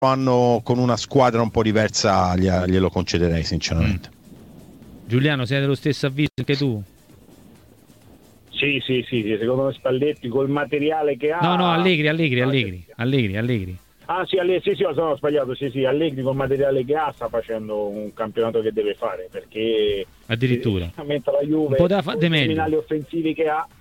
anno con una squadra un po' diversa glielo concederei sinceramente. Giuliano, sei dello stesso avviso anche tu? Sì, secondo me Spalletti col materiale che ha. No, Allegri. Ah sì, sono sbagliato, sì, Allegri col materiale che ha sta facendo un campionato che deve fare, perché addirittura la Juve poteva fare di meglio. I criminali offensivi che ha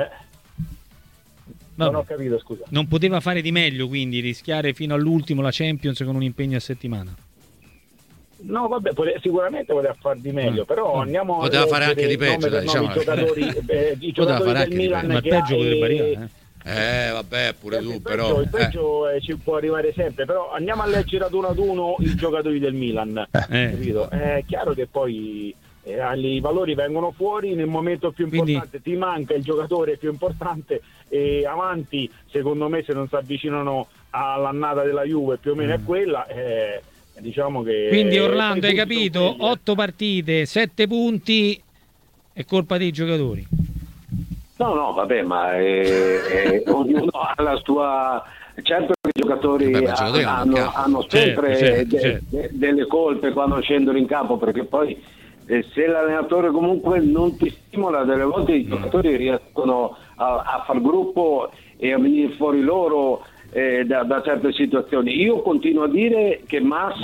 non ho capito, scusa. Non poteva fare di meglio, quindi rischiare fino all'ultimo la Champions con un impegno a settimana. No, vabbè, sicuramente poteva fare di meglio, però andiamo poteva fare anche di peggio, diciamo. I giocatori del Milan, ma il peggio potrebbe arrivare. Vabbè, pure tu, però il peggio ci può arrivare sempre, però andiamo a leggere ad uno i giocatori del Milan, capito? È chiaro che poi i valori vengono fuori nel momento più importante, ti manca il giocatore più importante, e avanti secondo me, se non si avvicinano all'annata della Juve, più o meno è quella, diciamo che. Quindi Orlando, hai capito? 8 partite, 7 punti, è colpa dei giocatori. No, vabbè, ma ognuno ha la sua. Certo che i giocatori hanno sempre delle colpe quando scendono in campo, perché poi se l'allenatore comunque non ti stimola, delle volte i giocatori riescono a far gruppo e a venire fuori loro da certe situazioni. Io continuo a dire che Max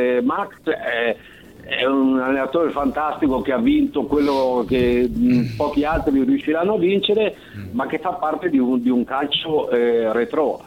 è un allenatore fantastico, che ha vinto quello che pochi altri riusciranno a vincere, ma che fa parte di un calcio retro,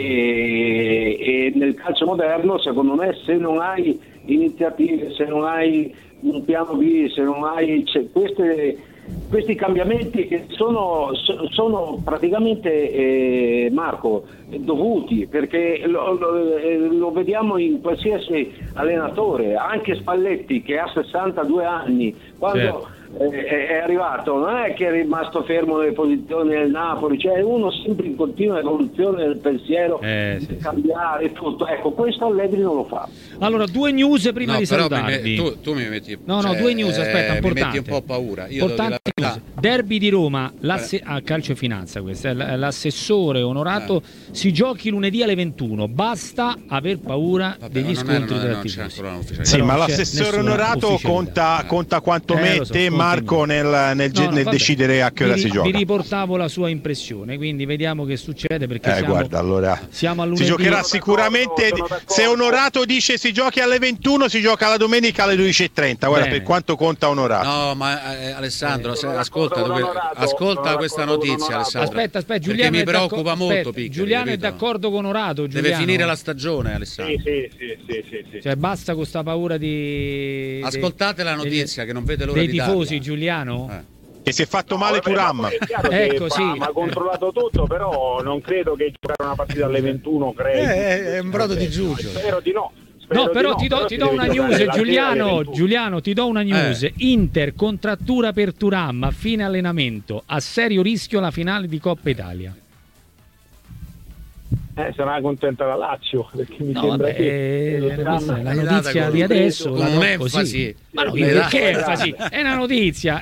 e nel calcio moderno, secondo me, se non hai iniziative, se non hai un piano B, se non hai questi cambiamenti che sono praticamente, Marco, dovuti, perché lo vediamo in qualsiasi allenatore, anche Spalletti che ha 62 anni, quando è arrivato, non è che è rimasto fermo nelle posizioni del Napoli, cioè uno sempre in continua evoluzione del pensiero, di cambiare tutto. Ecco, questo Allegri non lo fa. Allora, 2 news prima di salutarvi. Tu mi metti, 2 news, aspetta, importante. Mi metti un po' paura. Derby di Roma, a calcio e finanza, questo è l'assessore onorato, si giochi lunedì alle 21, basta aver paura degli scontri della tifosi. Sì, ma l'assessore onorato conta quanto mette Marco nel decidere a che ora si gioca. Vi riportavo la sua impressione, quindi vediamo che succede, perché guarda, allora siamo a lunedì. Si giocherà sicuramente, se Onorato dice si giochi alle 21, si gioca la domenica alle 12:30. Guarda, per quanto conta Onorato. No, ma Alessandro, ascolta questa notizia, Alessandro. Aspetta, Giuliano, mi preoccupa molto, Picca, Giuliano capito? È d'accordo con Onorato, Deve finire la stagione, Alessandro. Sì. Cioè basta con sta paura di ascoltate la notizia, che non vede l'ora dei di tifosi, darla. Giuliano. Che si è fatto male Thuram. Ecco, sì. Ha controllato tutto, però non credo che giocare una partita alle 21 è un brodo di Giugio. Spero di no. No, però ti do una news, Giuliano, ti do una news. Inter contrattura per Thuram a fine allenamento, a serio rischio la finale di Coppa Italia. Sarà contenta la Lazio, perché mi sembra che la notizia di adesso con un'enfasi. Ma no, perché enfasi? È una notizia.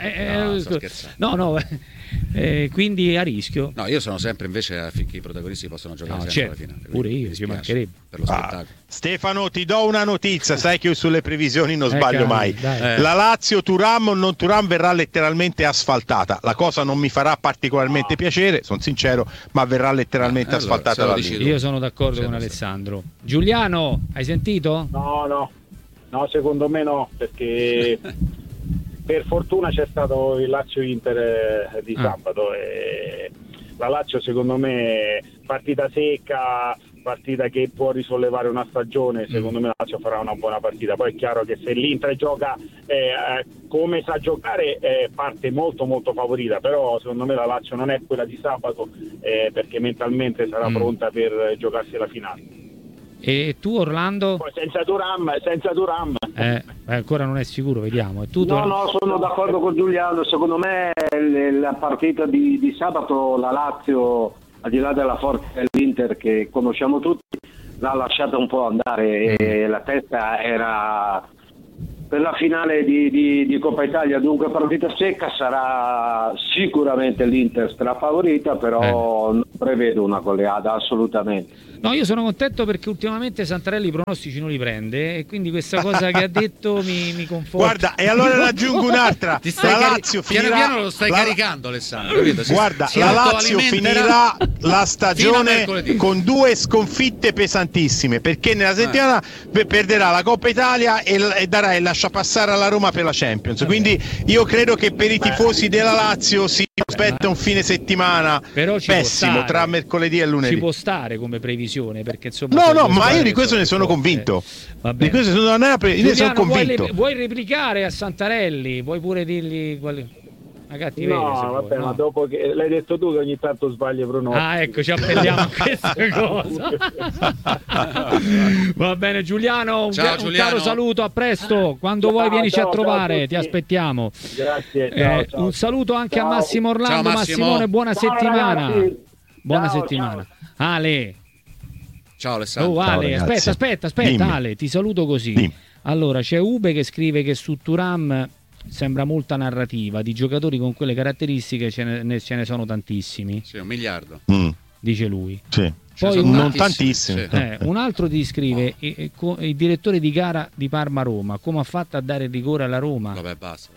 Quindi a rischio. No, io sono sempre invece affinché i protagonisti possano giocare sempre alla finale. Pure io, ci mancherebbe. Per lo spettacolo. Stefano, ti do una notizia, sai che io sulle previsioni non sbaglio mai. La Lazio, Thuram o non Thuram, verrà letteralmente asfaltata. La cosa non mi farà particolarmente piacere, sono sincero, ma verrà letteralmente asfaltata la linea. Io sono d'accordo con Alessandro. Giuliano, hai sentito? No, secondo me no, perché per fortuna c'è stato il Lazio-Inter di sabato, e la Lazio secondo me partita secca, partita che può risollevare una stagione, secondo me la Lazio farà una buona partita. Poi è chiaro che se l'Inter gioca come sa giocare, parte molto molto favorita, però secondo me la Lazio non è quella di sabato, perché mentalmente sarà pronta per giocarsi la finale. E tu, Orlando? Poi senza Thuram. Ancora non è sicuro, vediamo. E tu, no, sono d'accordo con Giuliano. Secondo me la partita di sabato, la Lazio, al di là della forza dell'Inter che conosciamo tutti, l'ha lasciata un po' andare, e la testa era per la finale di Coppa Italia. Dunque partita secca, sarà sicuramente l'Inter strafavorita, però non prevedo una goleada assolutamente. No, io sono contento perché ultimamente Santarelli i pronostici non li prende e quindi questa cosa che ha detto mi conforta. Guarda, e allora ne aggiungo un'altra. La Lazio finirà. Piano piano lo stai caricando, Alessandro. Capito? Guarda, la Lazio finirà la stagione con 2 sconfitte pesantissime, perché nella settimana perderà la Coppa Italia e darà il lasciapassare alla Roma per la Champions. Quindi io credo che per i tifosi della Lazio si aspetta un fine settimana pessimo tra mercoledì e lunedì. Ci può stare come previsione, perché insomma no, ma io di questo ne sono convinto. Di questo io sono convinto. Vuoi replicare a Santarelli? Vuoi pure dirgli una cattiveria? No, vabbè, ma dopo che l'hai detto tu che ogni tanto sbagli pronostici. Ah, ecco, ci appelliamo a questa cosa. Va bene, Giuliano, un caro saluto, a presto. Quando vuoi vienici a trovare, ti aspettiamo. Grazie. Ciao. Un saluto anche a Massimo Orlando. Massimone, buona settimana. Buona settimana. Ale. Ciao Alessandro. Oh, Ale, aspetta, Dimmi. Ale, ti saluto così. Dimmi. Allora, c'è Ube che scrive che su Thuram sembra molta narrativa, di giocatori con quelle caratteristiche ce ne sono tantissimi. Sì, 1 miliardo. Dice lui. Sì. Poi non tantissimi. Un altro ti scrive il direttore di gara di Parma-Roma, come ha fatto a dare il rigore alla Roma? Vabbè, basta.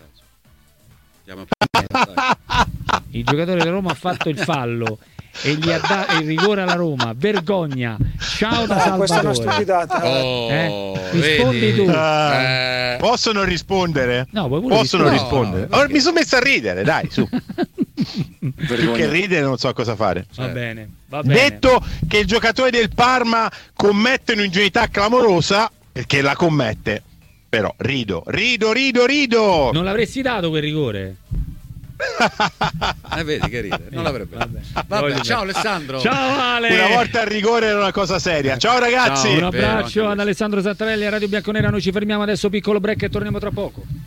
Il giocatore della Roma ha fatto il fallo e gli ha dato il rigore alla Roma. Vergogna. Ciao da Salvatore. Questa è una stupidata. Rispondi tu. Possono rispondere? No, possono rispondere. No, mi sono messo a ridere, dai, su. Più che ridere non so cosa fare. Va bene. Detto che il giocatore del Parma commette un'ingenuità clamorosa, perché la commette, però rido. Non l'avresti dato quel rigore? Vedi che ride, non l'avrebbe. Vabbè, ciao Alessandro. Ciao Ale. Una volta il rigore era una cosa seria. Ciao ragazzi. Un abbraccio ad Alessandro Santarelli a Radio Bianconera. Noi ci fermiamo adesso, piccolo break e torniamo tra poco.